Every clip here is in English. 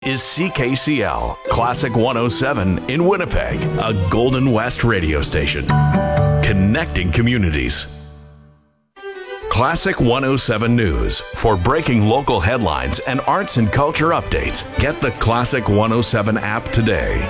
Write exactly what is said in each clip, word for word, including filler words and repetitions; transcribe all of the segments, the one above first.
Is C K C L, Classic one oh seven in Winnipeg, a Golden West radio station. Connecting communities. Classic one oh seven News. For breaking local headlines and arts and culture updates, get the Classic one oh seven app today.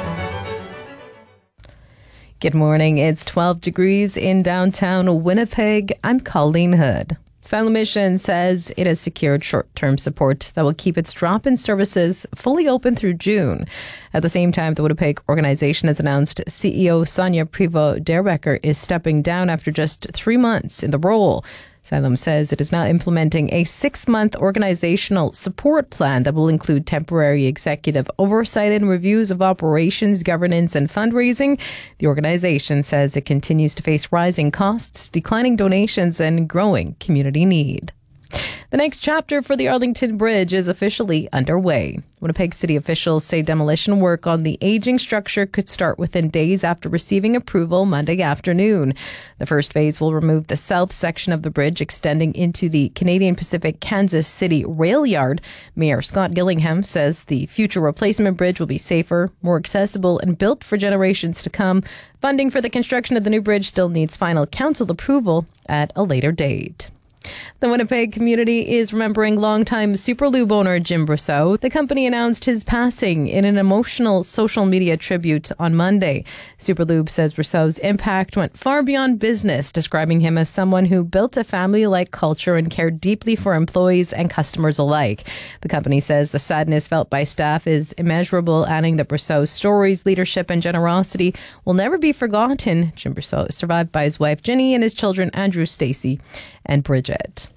Good morning. It's twelve degrees in downtown Winnipeg. I'm Colleen Hood. Salem Mission says it has secured short-term support that will keep its drop-in services fully open through June. At the same time, the Winnipeg organization has announced C E O Sonia Prevost-Derbecker is stepping down after just three months in the role. Salem says it is now implementing a six-month organizational support plan that will include temporary executive oversight and reviews of operations, governance, and fundraising. The organization says it continues to face rising costs, declining donations, and growing community need. The next chapter for the Arlington Bridge is officially underway. Winnipeg City officials say demolition work on the aging structure could start within days after receiving approval Monday afternoon. The first phase will remove the south section of the bridge extending into the Canadian Pacific Kansas City rail yard. Mayor Scott Gillingham says the future replacement bridge will be safer, more accessible, and built for generations to come. Funding for the construction of the new bridge still needs final council approval at a later date. The Winnipeg community is remembering longtime Superlube owner Jim Brousseau. The company announced his passing in an emotional social media tribute on Monday. Superlube says Brousseau's impact went far beyond business, describing him as someone who built a family-like culture and cared deeply for employees and customers alike. The company says the sadness felt by staff is immeasurable, adding that Brousseau's stories, leadership, and generosity will never be forgotten. Jim Brousseau is survived by his wife Ginny and his children Andrew, Stacy, and Bridget.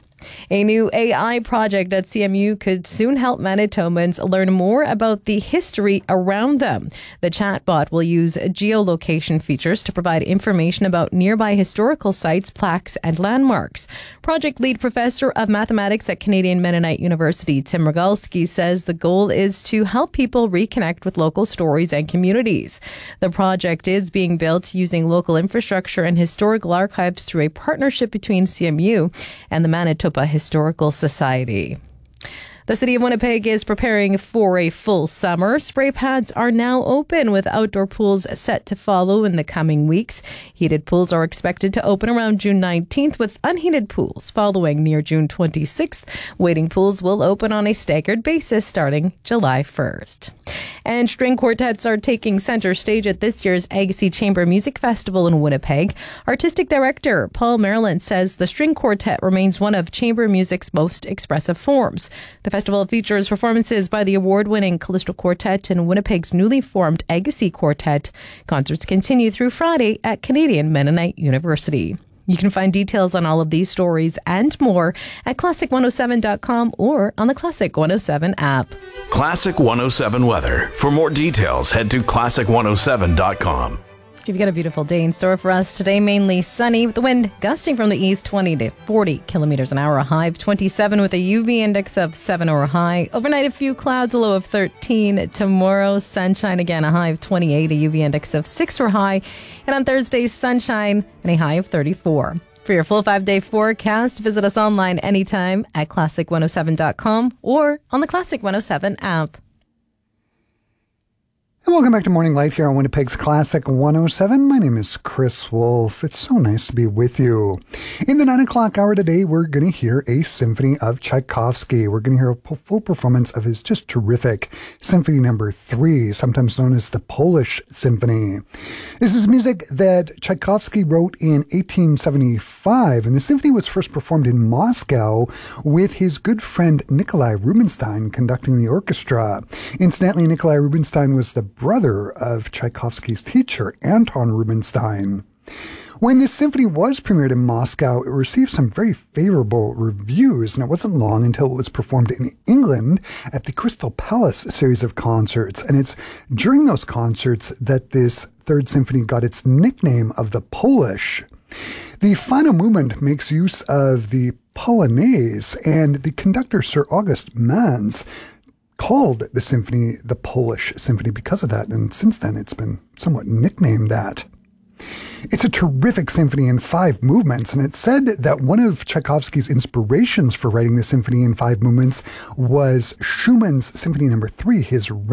A new A I project at C M U could soon help Manitobans learn more about the history around them. The chatbot will use geolocation features to provide information about nearby historical sites, plaques, and landmarks. Project lead professor of mathematics at Canadian Mennonite University, Tim Rogalski, says the goal is to help people reconnect with local stories and communities. The project is being built using local infrastructure and historical archives through a partnership between C M U and the Manitoba Historical Society. The City of Winnipeg is preparing for a full summer. Spray pads are now open with outdoor pools set to follow in the coming weeks. Heated pools are expected to open around June nineteenth, with unheated pools following near June twenty-sixth. Waiting pools will open on a staggered basis starting July first. And string quartets are taking center stage at this year's Agassiz Chamber Music Festival in Winnipeg. Artistic director Paul Maryland says the string quartet remains one of chamber music's most expressive forms. The festival features performances by the award-winning Callisto Quartet and Winnipeg's newly formed Agassiz Quartet. Concerts continue through Friday at Canadian Mennonite University. You can find details on all of these stories and more at classic one oh seven dot com or on the Classic one oh seven app. Classic one oh seven weather. For more details, head to classic one oh seven dot com. You've got a beautiful day in store for us today. Mainly sunny with the wind gusting from the east twenty to forty kilometers an hour. A high of twenty-seven with a U V index of seven or high. Overnight, a few clouds, a low of thirteen. Tomorrow, sunshine again, a high of twenty-eight, a U V index of six or high. And on Thursday, sunshine and a high of thirty-four. For your full five-day forecast, visit us online anytime at classic one oh seven dot com or on the Classic one oh seven app. And welcome back to Morning Light here on Winnipeg's Classic one oh seven. My name is Chris Wolf. It's so nice to be with you. In the nine o'clock hour today, we're going to hear a symphony of Tchaikovsky. We're going to hear a full performance of his just terrific Symphony Number Three, sometimes known as the Polish Symphony. This is music that Tchaikovsky wrote in eighteen seventy-five, and the symphony was first performed in Moscow with his good friend Nikolai Rubinstein conducting the orchestra. Incidentally, Nikolai Rubinstein was the brother of Tchaikovsky's teacher, Anton Rubinstein. When this symphony was premiered in Moscow, it received some very favorable reviews, and it wasn't long until it was performed in England at the Crystal Palace series of concerts. And it's during those concerts that this Third Symphony got its nickname of the Polish. The final movement makes use of the Polonaise, and the conductor, Sir August Mans, called the symphony the Polish Symphony because of that, and since then it's been somewhat nicknamed that. It's a terrific symphony in five movements, and it's said that one of Tchaikovsky's inspirations for writing the symphony in five movements was Schumann's Symphony Number Three, his